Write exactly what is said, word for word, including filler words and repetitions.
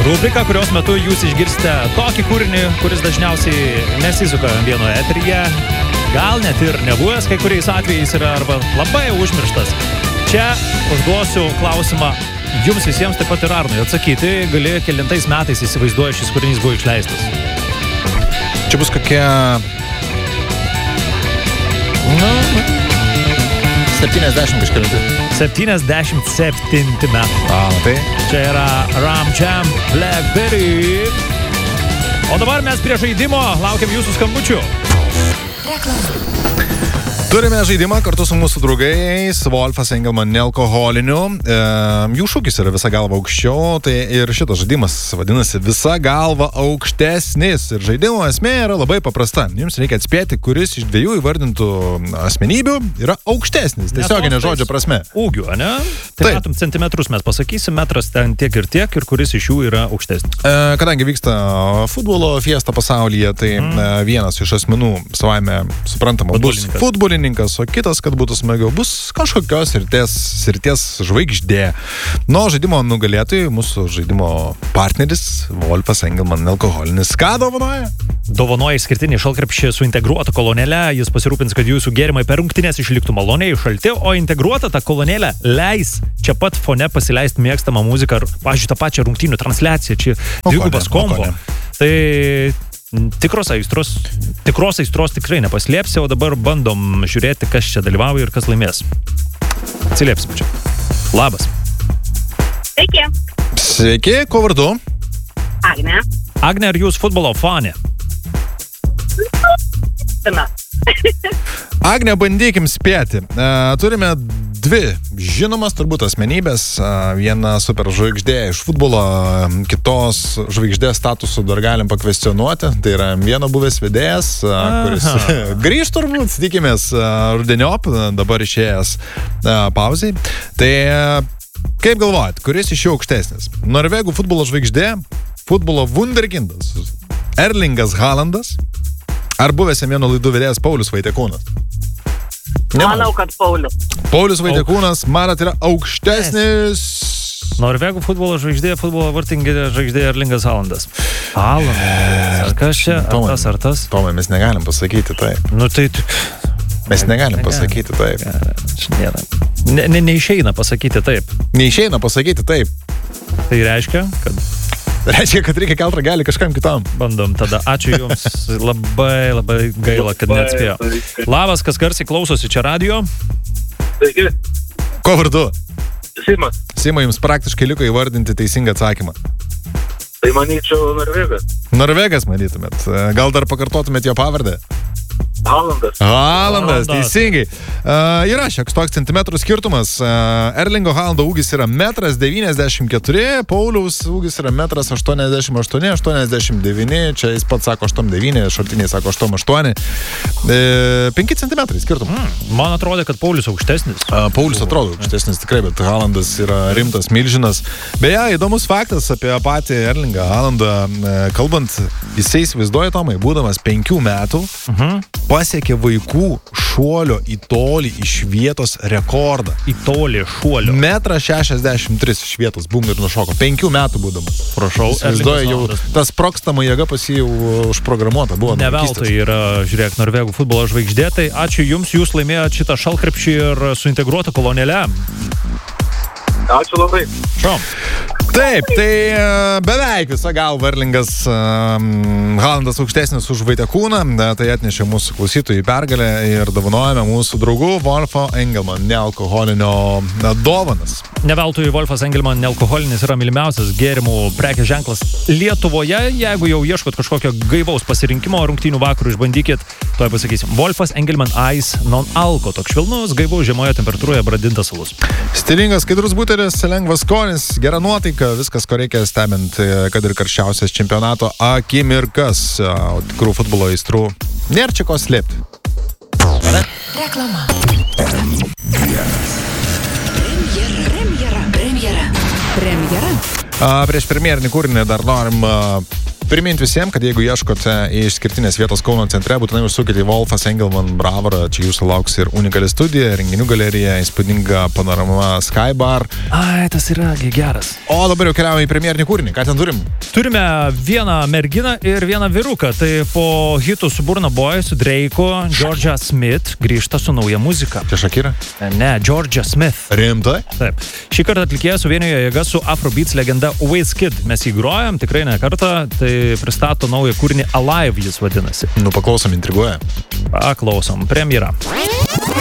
Rubrika, kurios metu jūs išgirsite tokį kūrinį, kuris dažniausiai nesisuka vieno eteryje, gal net ir nebuvęs, kai kuriais atvejais yra arba labai užmirštas. Čia užduosiu klausimą jums visiems, taip pat ir Arnui atsakyti, gali kelintais metais įsivaizduoja šis kūrinys buvo išleistas. Čia bus kokie... Na, septyniasdešimt kažkelinti. septyniasdešimt septinti metai. A, tai? Čia yra Ram Jam Blackberry. O dabar mes prie žaidimo laukiam jūsų skambučių. Turime žaidimą kartu su mūsų draugais Wolfas Engelman nealkoholiniu. E, jų šūkis yra visa galva aukščiau, tai ir šitas žaidimas vadinasi visa galva aukštesnis. Ir žaidimo esmė yra labai paprasta. Jums reikia atspėti, kuris iš dviejų įvardintų asmenybių yra aukštesnis. Tiesioginė žodžio prasme. Ūgiu, ne? Tai matom centimetrus mes pasakysim, metras ten tiek ir tiek, ir kuris iš jų yra aukštesnis. E, kadangi vyksta futbolo fiesta pasaulyje, tai mm. vienas iš asmenų savaime suprantama bus futbolininkas. O kitas, kad būtų smagiau, bus kažkokios srities, srities žvaigždė. Nuo žaidimo nugalėtojų mūsų žaidimo partneris Wolfas Engelman nealkoholinis. Ką dovanoja? Dovanoja išskirtinį šalkrepšį su integruota kolonėle. Jis pasirūpins, kad jūsų gėrimai per rungtynes išliktų maloniai šalti, o integruota ta kolonėlė leis čia pat fone pasileisti mėgstamą muziką, ar, pavyzdžiui, tą pačią rungtynių transliaciją, čia dvigubas kombo. Tai tikros aistros, tikros aistros tikrai nepaslėpsi, o dabar bandom žiūrėti, kas čia dalyvauja ir kas laimės. Atsiliepsim čia. Labas. Sveiki. Sveiki, ko vardu? Agne. Agne, ar jūs futbolo fanė? Na. Agne, bandykim spėti. E, turime dvi žinomas turbūt asmenybės. E, viena super žvaigždė iš futbolo, kitos žvaigždės statusų dar galim pakvestionuoti. Tai yra vieno buvęs vedėjas, e, kuris grįž turbūt, tikimės, rudeniop, dabar išėjęs e, pauzai. Tai e, kaip galvojat, kuris iš jų aukštesnis? Norvegų futbolo žvaigždė, futbolo wunderkindas Erlingas Haalandas, ar buvęs vieno laidų vedėjas Paulius Vaitekūnas? Manau, kad Paulius. Paulius Vaitekūnas, manat, yra aukštesnis. Norvegų futbolo žvaigždė, futbolo vartingė žvaigždė Erlingas Haalandas. Haalandas. Ar kas čia? Ar tas, ar tas? Tomai, mes negalim pasakyti taip. Nu tai... Mes negalim pasakyti taip. Ne, ne, neišeina pasakyti taip. Neišeina pasakyti taip. Tai reiškia, kad... Reiškia, kad reikia kelt ragelį kažkam kitam. Bandom tada. Ačiū jums. Labai, labai gaila, kad neatspėjo. Labas, kas garsiai klausosi čia radijo. Sveiki. Ko vardu? Simas. Sima, jums praktiškai liko įvardinti teisingą atsakymą. Tai manyčiau Norvegas. Norvegas, manytumėt. Gal dar pakartotumėt jo pavardę? Haalandas. Haalandas, teisingai. Uh, yra šioks toks centimetrų skirtumas. Uh, Erlingo Haalando ūgis yra metras devyniasdešimt keturi, Pauliaus ūgis yra metras aštuoniasdešimt aštuoni, aštuoniasdešimt devyni, čia jis pats sako aštuoniasdešimt devyni, šaltiniai sako aštuoniasdešimt aštuoni. Uh, penki centimetrai skirtumas. Mm, man atrodė, kad Paulius aukštesnis. Uh, Paulius atrodo aukštesnis tikrai, bet Haalandas yra rimtas milžinas. Beje, įdomus faktas apie patį Erlingą Haalandą. Uh, kalbant, jisai įsivaizduoja, Tomai, būdamas penkių metų, uh-huh. pasiekė vaikų šuolio į tolį iš vietos rekordą. Į tolį šuolio. Metras šešiasdešimt tris iš vietos, bum, ir nušoko. Penkių metų būdamas. Prašau, įsivaizduoja, jau tas sprogstama jėga pas jį jau užprogramuota buvo. Ne veltui yra, žiūrėk, Norvegų futbolo žvaigždė. Tai ačiū jums, jūs laimėjote šitą šalkrepšį ir su integruota kolonėle. Ačiū labai. Šom. Taip, tai beveik visa galva Erlingas um, Haalandas aukštesnis už Vaitekūną, tai atnešė mūsų klausytojų pergalę ir dovanojame mūsų draugų Wolfo Engelman nealkoholinio dovanas. Ne veltui Wolfas Engelman nealkoholinis yra mylimiausias gėrimų prekės ženklas Lietuvoje. Jeigu jau ieškot kažkokio gaivaus pasirinkimo rungtynių vakarų, išbandykit, tuoj pasakysim. Wolfas Engelman Ice non-alko, toks švelnus, gaivus, žemoje temperatūroje brandintas alus. Stilingas, skaidrus butelis, lengvas skonis, gera nuotaika, viskas, ko reikia stebint, kad ir karščiausias čempionato akimirkas, o tikrų futbolo aistrų nėra čia ko slėpti. Reklama. Premjera. Premjera. Premjera. Premjera. A, prieš premjerinį kūrinį dar norim a, Priminti visiems, kad jeigu ieškote išskirtinės vietos Kauno centre, būtinai užsukite į Wolfas Engelman Bravorą, čia jūsų lauks ir unikali studija, renginių galerija, įspūdinga panorama Skybar. Ai, tas yra geras. O dabar jau keliaujame į premjerinį kūrinį. Ką ten turim? Turime vieną merginą ir vieną vyruką. Tai po hitų su Burna Boy, su Drake'u, Georgia Smith grįžta su nauja muzika. Čia Shakira? Ne, Georgia Smith. Rimtai? Taip. Šį kartą atlikėja suvienijo jėga su Afrobeats legenda Wizkid. Mes jį grojam, tikrai ne kartą. Tai pristato naują kūrinį Alive, jis vadinasi. Nu, paklausom, intriguoja. Paklausom. Premjera.